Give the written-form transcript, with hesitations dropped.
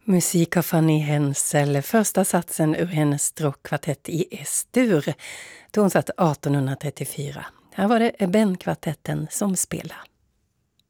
Musik av Fanny Hensel, första satsen ur hennes stråkkvartett i S-dur, tonsatt 1834. Här var det Ebenkvartetten som spelade.